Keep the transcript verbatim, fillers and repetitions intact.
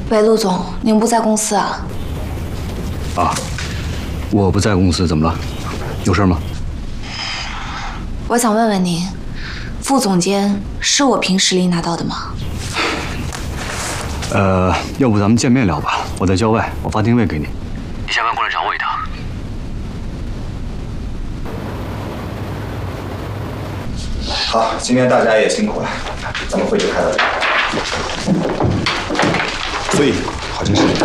喂，陆总，您不在公司啊？ 啊，我不在公司，怎么了？有事吗？ 我想问问您，副总监是我凭实力拿到的吗？ 呃，要不咱们见面聊吧？我在郊外，我发定位给你。你下班过来找我一趟。 好，今天大家也辛苦了，咱们会就开到这里。所以，郝经理。